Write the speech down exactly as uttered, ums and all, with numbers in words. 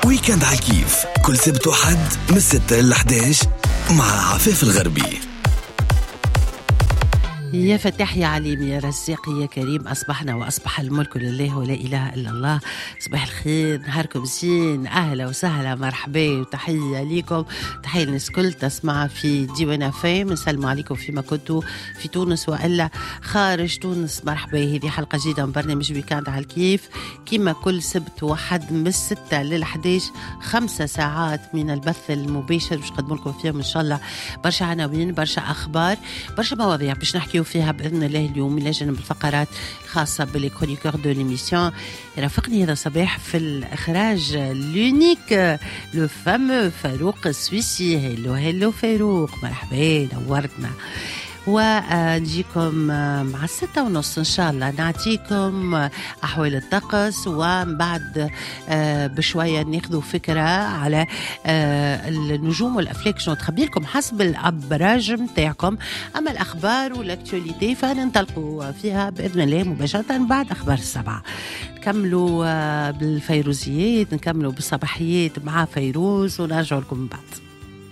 ويكند على الكيف كل سبت وحد من ستة إلى إحدى عشر مع عفاف الغربي. يا فتح يا عليم يا رزاق يا كريم، أصبحنا وأصبح الملك لله ولا إله إلا الله. صباح الخير، نهاركم زين، أهلا وسهلا، مرحبا وتحية ليكم، تحية للناس كل تسمع في ديوان فام. نسلم عليكم فيما كنتوا في تونس وإلا خارج تونس، مرحبا. هذه حلقة جديدة من برنامج ويكاند على الكيف، كما كل سبت وحد من الستة للحداش، خمسة ساعات من البث المباشر باش نقدم لكم فيهم إن شاء الله برشا عناوين، برشا أخبار، برشا مواضيع باش نحكيو فيها بإذن الله اليوم، إلى جانب الفقرات خاصة بالكرونيكور دو ليميسيون. يرافقني هذا الصباح في الإخراج لونيك لو فامو فاروق السويسي. هلو هلو فاروق، مرحبا، نورتنا. ونجيكم مع الستة ونص إن شاء الله، نعطيكم أحوال الطقس، ومن بعد بشوية ناخذوا فكرة على النجوم والأفلاك شنو تخبي لكم حسب الأبراج متاعكم. أما الأخبار والأكتواليتي فننطلقوا فيها بإذن الله مباشرة بعد أخبار السبعة. نكملوا بالفيروزيات، نكملوا بالصباحيات مع فيروز، ونرجع لكم بعد.